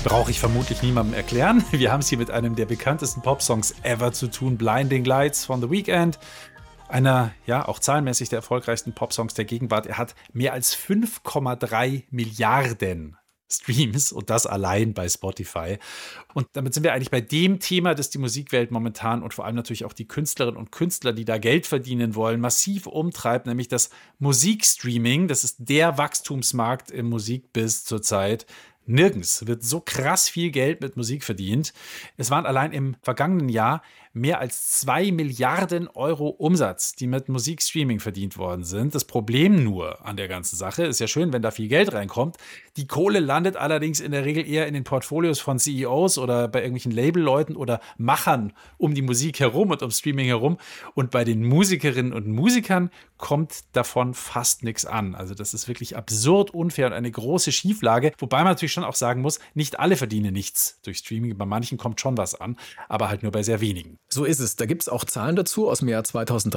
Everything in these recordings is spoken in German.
Brauche ich vermutlich niemandem erklären. Wir haben es hier mit einem der bekanntesten Popsongs ever zu tun, Blinding Lights von The Weeknd. Einer, ja, auch zahlenmäßig der erfolgreichsten Popsongs der Gegenwart. Er hat mehr als 5,3 Milliarden Streams und das allein bei Spotify. Und damit sind wir eigentlich bei dem Thema, das die Musikwelt momentan und vor allem natürlich auch die Künstlerinnen und Künstler, die da Geld verdienen wollen, massiv umtreibt, nämlich das Musikstreaming. Das ist der Wachstumsmarkt im Musikbiz zurzeit. Nirgends wird so krass viel Geld mit Musik verdient. Es waren allein im vergangenen Jahr mehr als 2 Milliarden Euro Umsatz, die mit Musikstreaming verdient worden sind. Das Problem nur an der ganzen Sache, ist ja schön, wenn da viel Geld reinkommt. Die Kohle landet allerdings in der Regel eher in den Portfolios von CEOs oder bei irgendwelchen Labelleuten oder Machern um die Musik herum und um Streaming herum. Und bei den Musikerinnen und Musikern kommt davon fast nichts an. Also das ist wirklich absurd unfair und eine große Schieflage. Wobei man natürlich schon auch sagen muss, nicht alle verdienen nichts durch Streaming. Bei manchen kommt schon was an, aber halt nur bei sehr wenigen. So ist es. Da gibt es auch Zahlen dazu aus dem Jahr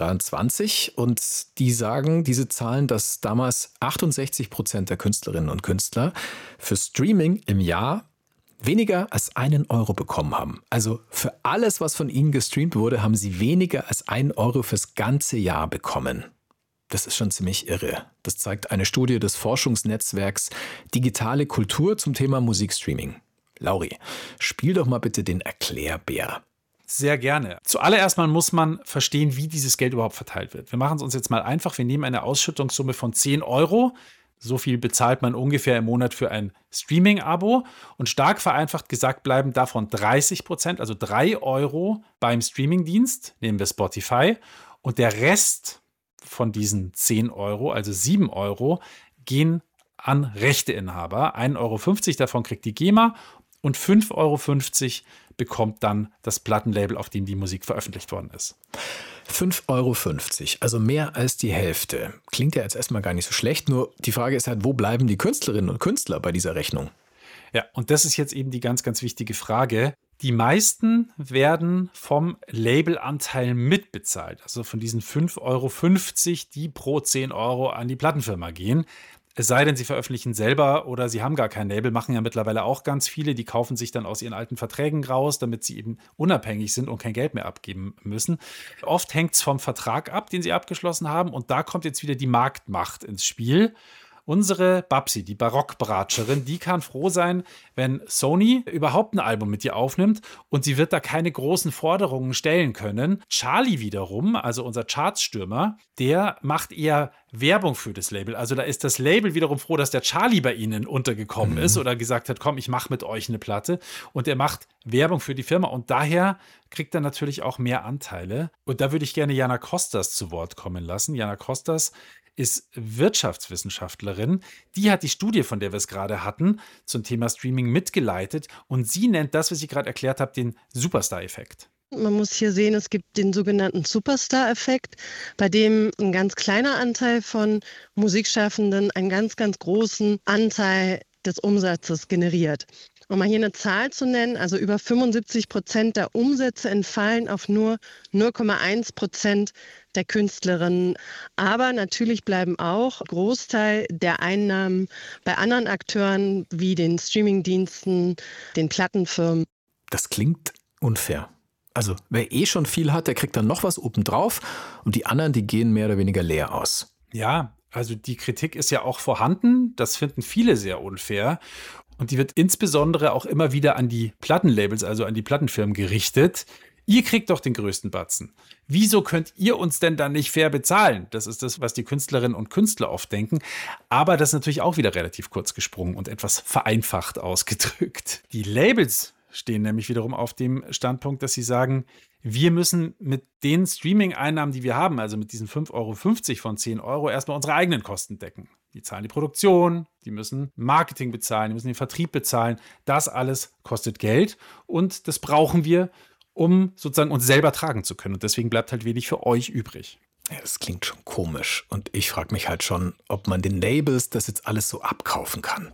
2023 und die sagen, diese Zahlen, dass damals 68% der Künstlerinnen und Künstler für Streaming im Jahr weniger als 1 Euro bekommen haben. Also für alles, was von ihnen gestreamt wurde, haben sie weniger als 1 Euro fürs ganze Jahr bekommen. Das ist schon ziemlich irre. Das zeigt eine Studie des Forschungsnetzwerks Digitale Kultur zum Thema Musikstreaming. Lauri, spiel doch mal bitte den Erklärbär. Sehr gerne. Zuallererst mal muss man verstehen, wie dieses Geld überhaupt verteilt wird. Wir machen es uns jetzt mal einfach. Wir nehmen eine Ausschüttungssumme von 10 Euro. So viel bezahlt man ungefähr im Monat für ein Streaming-Abo. Und stark vereinfacht gesagt bleiben davon 30%, also 3 Euro beim Streamingdienst, nehmen wir Spotify. Und der Rest von diesen 10 Euro, also 7 Euro, gehen an Rechteinhaber. 1,50 Euro davon kriegt die GEMA und 5,50 Euro bekommt dann das Plattenlabel, auf dem die Musik veröffentlicht worden ist. 5,50 Euro, also mehr als die Hälfte. Klingt ja jetzt erstmal gar nicht so schlecht, nur die Frage ist halt, wo bleiben die Künstlerinnen und Künstler bei dieser Rechnung? Ja, und das ist jetzt eben die ganz, ganz wichtige Frage. Die meisten werden vom Labelanteil mitbezahlt, also von diesen 5,50 Euro, die pro 10 Euro an die Plattenfirma gehen. Es sei denn, sie veröffentlichen selber oder sie haben gar kein Label, machen ja mittlerweile auch ganz viele. Die kaufen sich dann aus ihren alten Verträgen raus, damit sie eben unabhängig sind und kein Geld mehr abgeben müssen. Oft hängt es vom Vertrag ab, den sie abgeschlossen haben. Und da kommt jetzt wieder die Marktmacht ins Spiel. Unsere Babsi, die Barockbratscherin, die kann froh sein, wenn Sony überhaupt ein Album mit ihr aufnimmt und sie wird da keine großen Forderungen stellen können. Charlie wiederum, also unser Chartsstürmer, der macht eher Werbung für das Label. Also da ist das Label wiederum froh, dass der Charlie bei ihnen untergekommen ist oder gesagt hat, komm, ich mache mit euch eine Platte. Und er macht Werbung für die Firma und daher kriegt er natürlich auch mehr Anteile. Und da würde ich gerne Jana Kostas zu Wort kommen lassen. Jana Kostas ist Wirtschaftswissenschaftlerin. Die hat die Studie, von der wir es gerade hatten, zum Thema Streaming mitgeleitet. Und sie nennt das, was ich gerade erklärt habe, den Superstar-Effekt. Man muss hier sehen, es gibt den sogenannten Superstar-Effekt, bei dem ein ganz kleiner Anteil von Musikschaffenden einen ganz, ganz großen Anteil des Umsatzes generiert. Um mal hier eine Zahl zu nennen, also über 75% der Umsätze entfallen auf nur 0,1% der Künstlerinnen. Aber natürlich bleiben auch Großteil der Einnahmen bei anderen Akteuren wie den Streamingdiensten, den Plattenfirmen. Das klingt unfair. Also wer schon viel hat, der kriegt dann noch was obendrauf und die anderen, die gehen mehr oder weniger leer aus. Ja, also die Kritik ist ja auch vorhanden. Das finden viele sehr unfair. Und die wird insbesondere auch immer wieder an die Plattenlabels, also an die Plattenfirmen gerichtet. Ihr kriegt doch den größten Batzen. Wieso könnt ihr uns denn dann nicht fair bezahlen? Das ist das, was die Künstlerinnen und Künstler oft denken. Aber das ist natürlich auch wieder relativ kurz gesprungen und etwas vereinfacht ausgedrückt. Die Labels stehen nämlich wiederum auf dem Standpunkt, dass sie sagen, wir müssen mit den Streaming-Einnahmen, die wir haben, also mit diesen 5,50 Euro von 10 Euro, erstmal unsere eigenen Kosten decken. Die zahlen die Produktion, die müssen Marketing bezahlen, die müssen den Vertrieb bezahlen. Das alles kostet Geld und das brauchen wir, um sozusagen uns selber tragen zu können. Und deswegen bleibt halt wenig für euch übrig. Ja, das klingt schon komisch. Und ich frage mich halt schon, ob man den Labels das jetzt alles so abkaufen kann.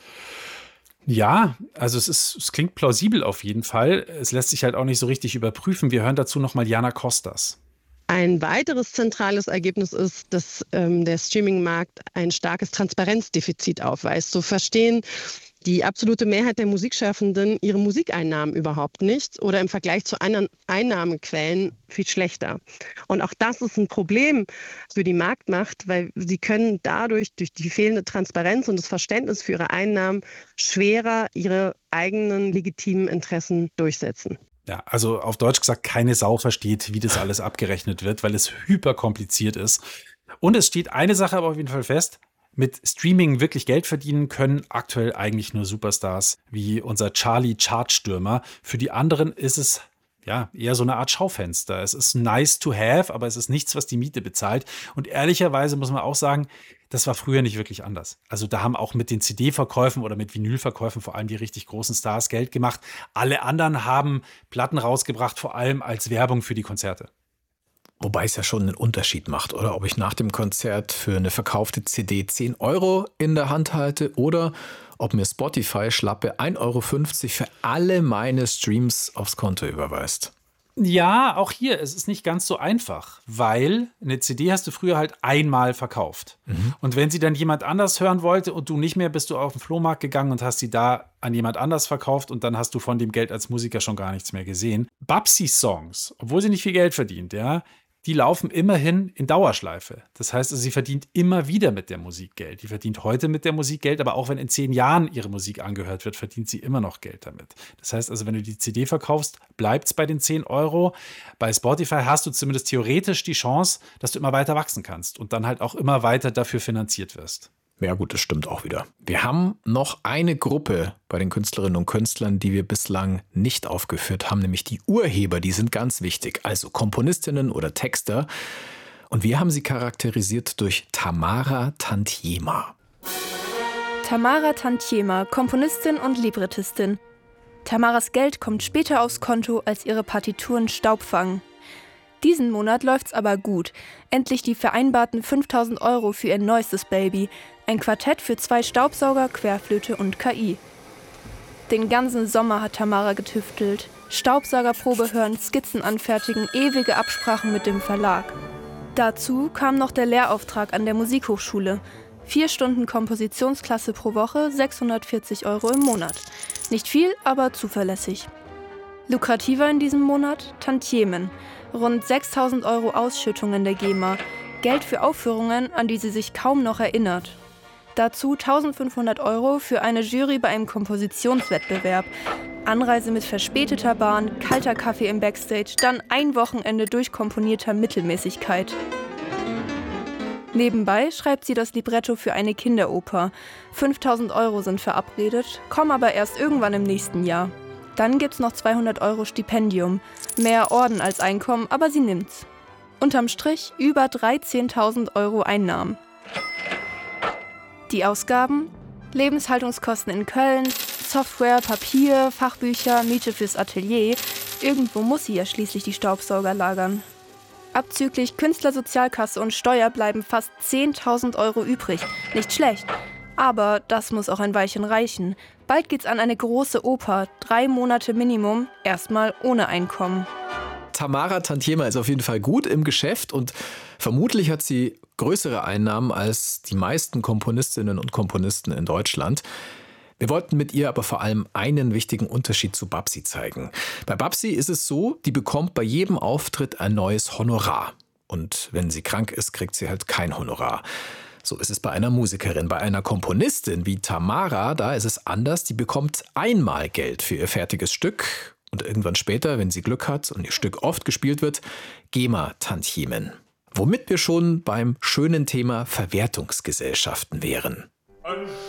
Ja, also es klingt plausibel auf jeden Fall. Es lässt sich halt auch nicht so richtig überprüfen. Wir hören dazu nochmal Jana Kostas. Ein weiteres zentrales Ergebnis ist, dass der Streaming-Markt ein starkes Transparenzdefizit aufweist. So verstehen die absolute Mehrheit der Musikschaffenden ihre Musikeinnahmen überhaupt nicht oder im Vergleich zu anderen Einnahmequellen viel schlechter. Und auch das ist ein Problem für die Marktmacht, weil sie können dadurch, durch die fehlende Transparenz und das Verständnis für ihre Einnahmen, schwerer ihre eigenen legitimen Interessen durchsetzen. Ja, also auf Deutsch gesagt, keine Sau versteht, wie das alles abgerechnet wird, weil es hyperkompliziert ist. Und es steht eine Sache aber auf jeden Fall fest: Mit Streaming wirklich Geld verdienen können aktuell eigentlich nur Superstars wie unser Charlie Chartstürmer. Für die anderen ist es ja eher so eine Art Schaufenster. Es ist nice to have, aber es ist nichts, was die Miete bezahlt. Und ehrlicherweise muss man auch sagen, das war früher nicht wirklich anders. Also da haben auch mit den CD-Verkäufen oder mit Vinylverkäufen vor allem die richtig großen Stars Geld gemacht. Alle anderen haben Platten rausgebracht, vor allem als Werbung für die Konzerte. Wobei es ja schon einen Unterschied macht, oder? Ob ich nach dem Konzert für eine verkaufte CD 10 Euro in der Hand halte oder ob mir Spotify schlappe 1,50 Euro für alle meine Streams aufs Konto überweist. Ja, auch hier, es ist nicht ganz so einfach, weil eine CD hast du früher halt einmal verkauft. Und wenn sie dann jemand anders hören wollte und du nicht mehr, bist du auf den Flohmarkt gegangen und hast sie da an jemand anders verkauft und dann hast du von dem Geld als Musiker schon gar nichts mehr gesehen. Babsi-Songs, obwohl sie nicht viel Geld verdient, ja, die laufen immerhin in Dauerschleife. Das heißt, also, sie verdient immer wieder mit der Musik Geld. Die verdient heute mit der Musik Geld, aber auch wenn in 10 Jahren ihre Musik angehört wird, verdient sie immer noch Geld damit. Das heißt also, wenn du die CD verkaufst, bleibt es bei den 10 Euro. Bei Spotify hast du zumindest theoretisch die Chance, dass du immer weiter wachsen kannst und dann halt auch immer weiter dafür finanziert wirst. Ja gut, das stimmt auch wieder. Wir haben noch eine Gruppe bei den Künstlerinnen und Künstlern, die wir bislang nicht aufgeführt haben, nämlich die Urheber. Die sind ganz wichtig, also Komponistinnen oder Texter. Und wir haben sie charakterisiert durch Tamara Tantiema. Tamara Tantiema, Komponistin und Librettistin. Tamaras Geld kommt später aufs Konto, als ihre Partituren Staub fangen. Diesen Monat läuft's aber gut. Endlich die vereinbarten 5.000 Euro für ihr neuestes Baby. Ein Quartett für 2 Staubsauger, Querflöte und KI. Den ganzen Sommer hat Tamara getüftelt. Staubsaugerprobe hören, Skizzen anfertigen, ewige Absprachen mit dem Verlag. Dazu kam noch der Lehrauftrag an der Musikhochschule. 4 Stunden Kompositionsklasse pro Woche, 640 Euro im Monat. Nicht viel, aber zuverlässig. Lukrativer in diesem Monat? Tantiemen. Rund 6.000 Euro Ausschüttungen der GEMA. Geld für Aufführungen, an die sie sich kaum noch erinnert. Dazu 1.500 Euro für eine Jury bei einem Kompositionswettbewerb. Anreise mit verspäteter Bahn, kalter Kaffee im Backstage, dann ein Wochenende durchkomponierter Mittelmäßigkeit. Nebenbei schreibt sie das Libretto für eine Kinderoper. 5.000 Euro sind verabredet, kommen aber erst irgendwann im nächsten Jahr. Dann gibt's noch 200 Euro Stipendium. Mehr Orden als Einkommen, aber sie nimmt's. Unterm Strich über 13.000 Euro Einnahmen. Die Ausgaben? Lebenshaltungskosten in Köln, Software, Papier, Fachbücher, Miete fürs Atelier. Irgendwo muss sie ja schließlich die Staubsauger lagern. Abzüglich Künstlersozialkasse und Steuer bleiben fast 10.000 Euro übrig. Nicht schlecht. Aber das muss auch ein Weilchen reichen. Bald geht's an eine große Oper. 3 Monate Minimum, erstmal ohne Einkommen. Tamara Tantiema ist auf jeden Fall gut im Geschäft und vermutlich hat sie größere Einnahmen als die meisten Komponistinnen und Komponisten in Deutschland. Wir wollten mit ihr aber vor allem einen wichtigen Unterschied zu Babsi zeigen. Bei Babsi ist es so, die bekommt bei jedem Auftritt ein neues Honorar. Und wenn sie krank ist, kriegt sie halt kein Honorar. So ist es bei einer Musikerin. Bei einer Komponistin wie Tamara, da ist es anders. Die bekommt einmal Geld für ihr fertiges Stück. Und irgendwann später, wenn sie Glück hat und ihr Stück oft gespielt wird, GEMA-Tantiemen. Womit wir schon beim schönen Thema Verwertungsgesellschaften wären.